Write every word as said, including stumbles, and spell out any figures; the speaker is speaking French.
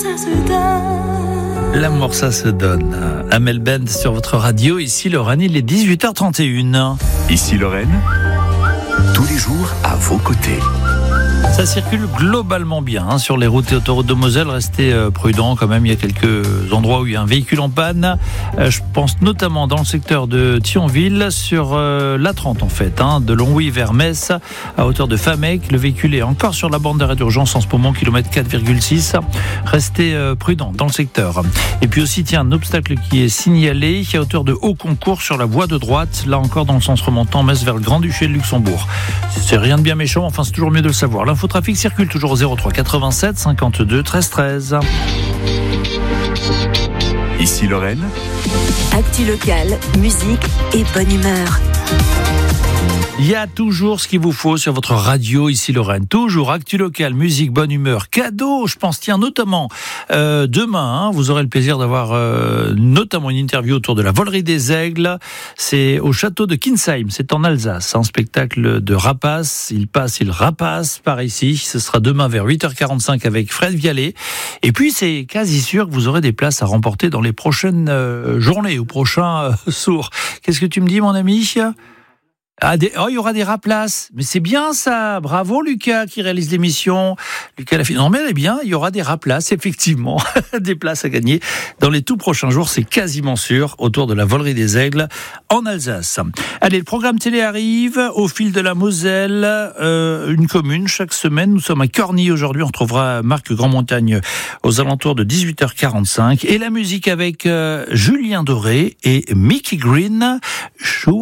Ça se donne. L'amour, ça se donne. Amel Bent sur votre radio. Ici, Lorraine, il est dix-huit heures trente et une. Ici Lorraine, tous les jours à vos côtés. Ça circule globalement bien hein, sur les routes et autoroutes de Moselle. Restez euh, prudents quand même. Il y a quelques endroits où il y a un véhicule en panne. Euh, je pense notamment dans le secteur de Thionville sur euh, l'A trente en fait, hein, de Longwy vers Metz à hauteur de Famec. Le véhicule est encore sur la bande d'arrêt d'urgence en ce moment, kilomètre quatre virgule six. Restez euh, prudents dans le secteur. Et puis aussi, tiens, un obstacle qui est signalé à hauteur de Haut-Concours sur la voie de droite. Là encore dans le sens remontant Metz vers le Grand-Duché de Luxembourg. C'est rien de bien méchant, enfin c'est toujours mieux de le savoir. L'infotrafic circule toujours au zéro trois quatre-vingt-sept cinquante-deux treize treize. Ici Lorraine, Actu locale, musique et bonne humeur. Il y a toujours ce qu'il vous faut sur votre radio ici Lorraine. Toujours actu locale, musique, bonne humeur, cadeaux. Je pense tiens notamment euh, demain, hein, vous aurez le plaisir d'avoir euh, notamment une interview autour de la volerie des aigles. C'est au château de Kinsheim, c'est en Alsace. Un spectacle de rapaces. Il passe, il rapace par ici. Ce sera demain vers huit heures quarante-cinq avec Fred Vialet. Et puis c'est quasi sûr que vous aurez des places à remporter dans les prochaines euh, journées ou prochains euh, sourds. Qu'est-ce que tu me dis mon ami ? Ah, des, oh, il y aura des raplaces. Mais c'est bien ça. Bravo Lucas qui réalise l'émission. Lucas l'a fait. Non mais elle est bien. Il y aura des raplaces, effectivement. Des places à gagner dans les tout prochains jours. C'est quasiment sûr autour de la volerie des aigles en Alsace. Allez, le programme télé arrive au fil de la Moselle. Euh, une commune chaque semaine. Nous sommes à Corny aujourd'hui. On retrouvera Marc Grandmontagne aux alentours de dix-huit heures quarante-cinq. Et la musique avec euh, Julien Doré et Mickey Green. Chou